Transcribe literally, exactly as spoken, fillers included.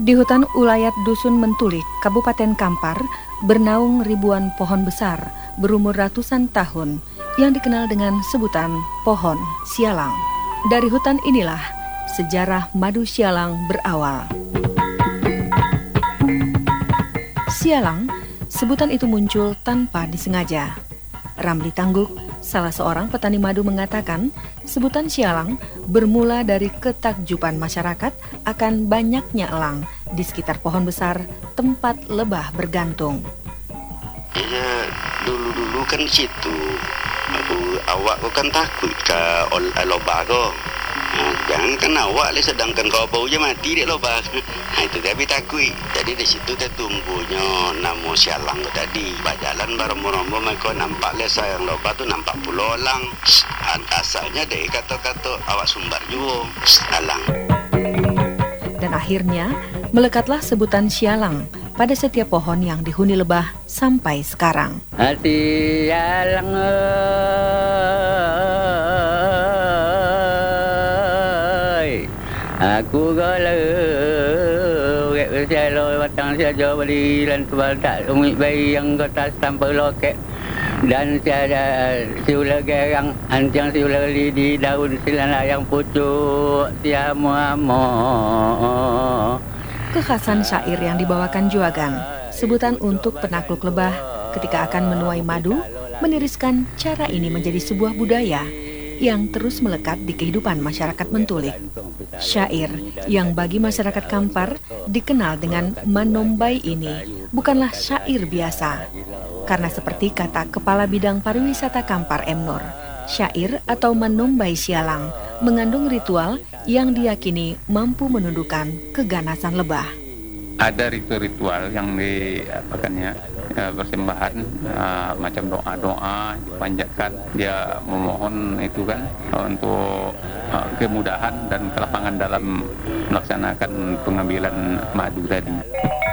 Di hutan ulayat Dusun Mentulik, Kabupaten Kampar, bernaung ribuan pohon besar berumur ratusan tahun yang dikenal dengan sebutan pohon sialang. Dari hutan inilah sejarah madu sialang berawal. Sialang, sebutan itu muncul tanpa disengaja. Ramli Tangguk, salah seorang petani madu, mengatakan sebutan sialang bermula dari ketakjuban masyarakat akan banyaknya elang di sekitar pohon besar tempat lebah bergantung. Ya, dulu-dulu kan situ aku, awak kau kan takut ke lobah kau. Nah, jangan kan awak le, sedangkan kau bau je mati dek lobah. Nah, itu tapi takut. Jadi di situ kita tumbuhnya nama sialang tu tadi. Berjalan berombo-rombo mereka nampak le sayang lobah tu nampak pulau elang. Asalnya dari kata-kata awak sumbar juga alang. Dan akhirnya melekatlah sebutan sialang pada setiap pohon yang dihuni lebah sampai sekarang. Hati alang ơi, aku galau, gak saya lo batang saja beli dan tuan tak umit bayi yang kota sampai loket. Dan tiada siula gerang, ancang siula lidi daun silana yang pucuk tiamu-amu. Kekhasan syair yang dibawakan Juagan, sebutan untuk penakluk lebah ketika akan menuai madu, meniriskan cara ini menjadi sebuah budaya yang terus melekat di kehidupan masyarakat Mentulik. Syair yang bagi masyarakat Kampar dikenal dengan Manombai ini bukanlah syair biasa. Karena seperti kata Kepala Bidang Pariwisata Kampar M. Nur, syair atau Manombai sialang mengandung ritual yang diyakini mampu menundukkan keganasan lebah. Ada ritual-ritual yang diapakannya, ya, persembahan uh, macam doa-doa dipanjatkan, dia memohon itu kan untuk uh, kemudahan dan kelapangan dalam melaksanakan pengambilan madu tadi.